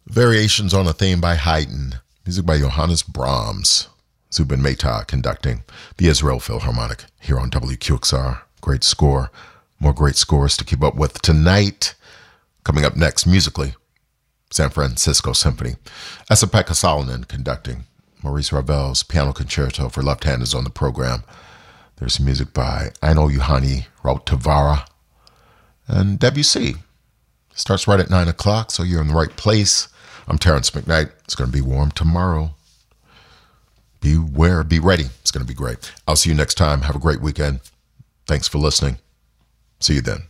Variations on a Theme by Haydn. Music by Johannes Brahms. Zubin Mehta conducting the Israel Philharmonic here on WQXR. Great score. More great scores to keep up with tonight. Coming up next musically, San Francisco Symphony. Esa-Pekka Salonen conducting. Maurice Ravel's Piano Concerto for Left Hand is on the program. There's music by Aino Juhani Rautavaara and Debussy. Starts right at 9 o'clock, so you're in the right place. I'm Terrence McKnight. It's going to be warm tomorrow. Beware, be ready. It's going to be great. I'll see you next time. Have a great weekend. Thanks for listening. See you then.